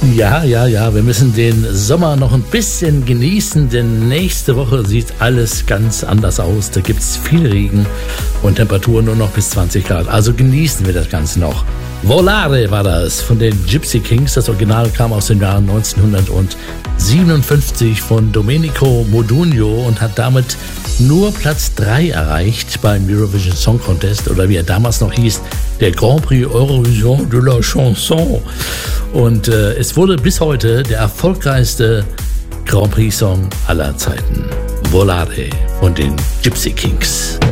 Ja, wir müssen den Sommer noch ein bisschen genießen, denn nächste Woche sieht alles ganz anders aus. Da gibt es viel Regen und Temperaturen nur noch bis 20 Grad. Also genießen wir das Ganze noch. Volare war das von den Gypsy Kings. Das Original kam aus dem Jahr 1957 von Domenico Modugno und hat damit nur Platz 3 erreicht beim Eurovision Song Contest oder wie er damals noch hieß, der Grand Prix Eurovision de la Chanson. Und es wurde bis heute der erfolgreichste Grand Prix Song aller Zeiten. Volare von den Gypsy Kings.